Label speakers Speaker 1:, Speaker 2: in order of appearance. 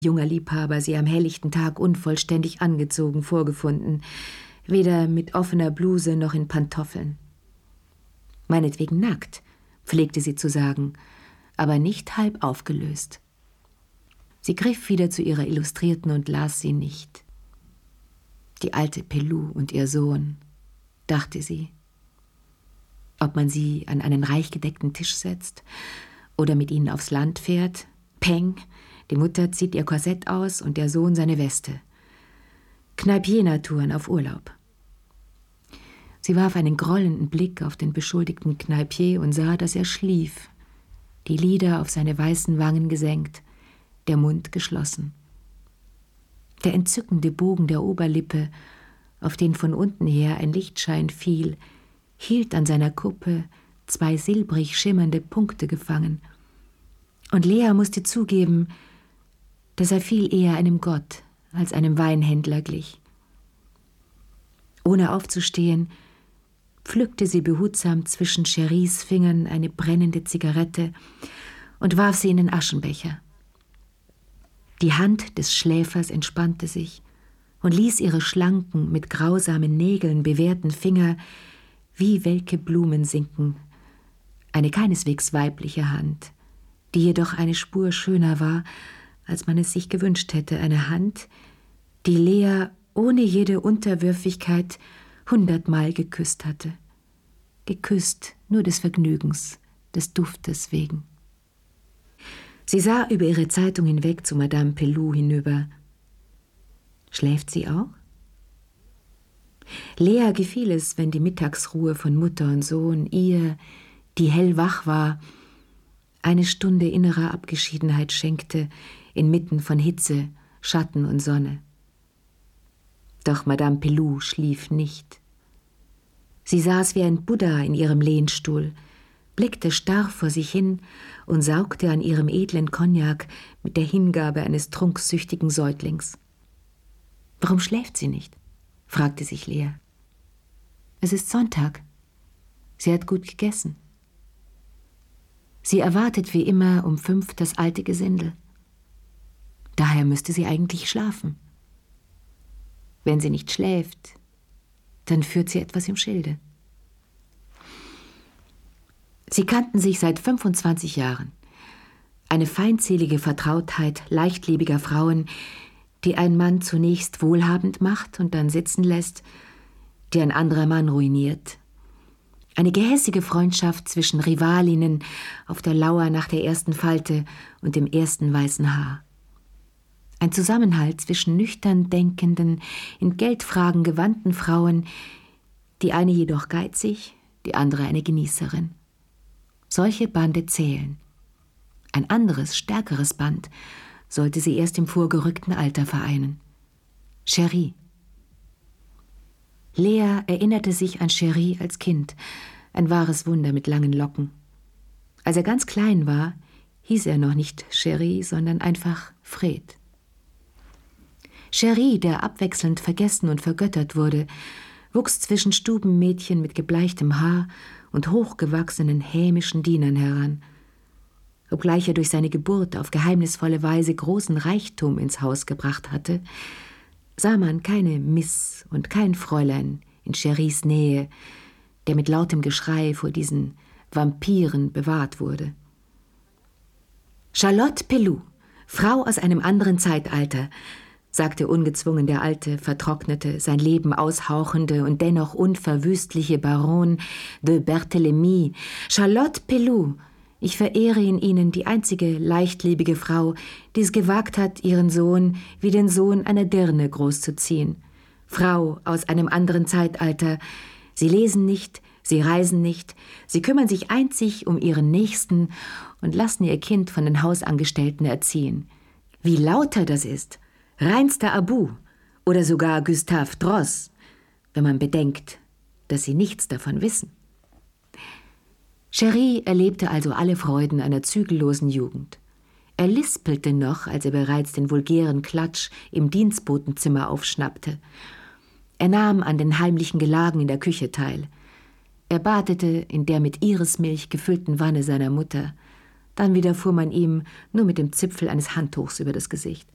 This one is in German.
Speaker 1: junger Liebhaber sie am helllichten Tag unvollständig angezogen vorgefunden, weder mit offener Bluse noch in Pantoffeln. Meinetwegen nackt, pflegte sie zu sagen, aber nicht halb aufgelöst. Sie griff wieder zu ihrer Illustrierten und las sie nicht. Die alte Pelou und ihr Sohn, dachte sie. Ob man sie an einen reich gedeckten Tisch setzt oder mit ihnen aufs Land fährt, peng, die Mutter zieht ihr Korsett aus und der Sohn seine Weste. Kneipier-Naturen auf Urlaub. Sie warf einen grollenden Blick auf den beschuldigten Kneipier und sah, dass er schlief, die Lider auf seine weißen Wangen gesenkt, der Mund geschlossen. Der entzückende Bogen der Oberlippe, auf den von unten her ein Lichtschein fiel, hielt an seiner Kuppe 2 silbrig schimmernde Punkte gefangen. Und Lea musste zugeben, dass er viel eher einem Gott als einem Weinhändler glich. Ohne aufzustehen, pflückte sie behutsam zwischen Cheries Fingern eine brennende Zigarette und warf sie in den Aschenbecher. Die Hand des Schläfers entspannte sich und ließ ihre schlanken, mit grausamen Nägeln bewehrten Finger wie welke Blumen sinken. Eine keineswegs weibliche Hand, die jedoch eine Spur schöner war, als man es sich gewünscht hätte, eine Hand, die Lea ohne jede Unterwürfigkeit 100-mal geküsst hatte. Geküsst nur des Vergnügens, des Duftes wegen. Sie sah über ihre Zeitung hinweg zu Madame Pelou hinüber. Schläft sie auch? Lea gefiel es, wenn die Mittagsruhe von Mutter und Sohn ihr, die hellwach war, eine Stunde innerer Abgeschiedenheit schenkte, inmitten von Hitze, Schatten und Sonne. Doch Madame Pelou schlief nicht. Sie saß wie ein Buddha in ihrem Lehnstuhl, blickte starr vor sich hin und saugte an ihrem edlen Cognac mit der Hingabe eines trunksüchtigen Säuglings. »Warum schläft sie nicht?« fragte sich Lea. »Es ist Sonntag. Sie hat gut gegessen. Sie erwartet wie immer um 5 das alte Gesindel. Daher müsste sie eigentlich schlafen. Wenn sie nicht schläft, dann führt sie etwas im Schilde.« Sie kannten sich seit 25 Jahren. Eine feindselige Vertrautheit leichtlebiger Frauen, die ein Mann zunächst wohlhabend macht und dann sitzen lässt, die ein anderer Mann ruiniert. Eine gehässige Freundschaft zwischen Rivalinnen auf der Lauer nach der ersten Falte und dem ersten weißen Haar. Ein Zusammenhalt zwischen nüchtern denkenden, in Geldfragen gewandten Frauen, die eine jedoch geizig, die andere eine Genießerin. Solche Bande zählen. Ein anderes, stärkeres Band sollte sie erst im vorgerückten Alter vereinen. Cherie. Lea erinnerte sich an Cherie als Kind, ein wahres Wunder mit langen Locken. Als er ganz klein war, hieß er noch nicht Cherie, sondern einfach Fred. Cherie, der abwechselnd vergessen und vergöttert wurde, wuchs zwischen Stubenmädchen mit gebleichtem Haar und hochgewachsenen hämischen Dienern heran. Obgleich er durch seine Geburt auf geheimnisvolle Weise großen Reichtum ins Haus gebracht hatte, sah man keine Miss und kein Fräulein in Cheries Nähe, der mit lautem Geschrei vor diesen Vampiren bewahrt wurde. »Charlotte Pelou, Frau aus einem anderen Zeitalter«, sagte ungezwungen der alte, vertrocknete, sein Leben aushauchende und dennoch unverwüstliche Baron de Berthélemy. »Charlotte Pelou, ich verehre in Ihnen die einzige leichtlebige Frau, die es gewagt hat, ihren Sohn wie den Sohn einer Dirne großzuziehen. Frau aus einem anderen Zeitalter. Sie lesen nicht, sie reisen nicht, sie kümmern sich einzig um ihren Nächsten und lassen ihr Kind von den Hausangestellten erziehen. Wie lauter das ist! Reinster Abu oder sogar Gustave Droz, wenn man bedenkt, dass sie nichts davon wissen.« Cherie erlebte also alle Freuden einer zügellosen Jugend. Er lispelte noch, als er bereits den vulgären Klatsch im Dienstbotenzimmer aufschnappte. Er nahm an den heimlichen Gelagen in der Küche teil. Er badete in der mit Irismilch gefüllten Wanne seiner Mutter. Dann widerfuhr man ihm nur mit dem Zipfel eines Handtuchs über das Gesicht.